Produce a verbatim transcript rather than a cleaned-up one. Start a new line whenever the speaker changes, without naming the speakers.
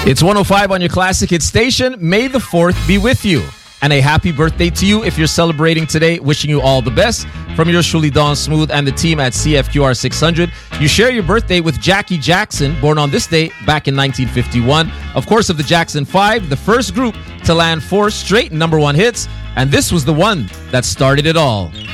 It's one oh five on your classic hit station. May the fourth be with you. And a happy birthday to you if you're celebrating today. Wishing you all the best from yours truly, Don Smooth, and the team at C F Q R six hundred. You share your birthday with Jackie Jackson, born on this day back in nineteen fifty-one. Of course, of the Jackson Five, the first group to land four straight number one hits. And this was the one that started it all.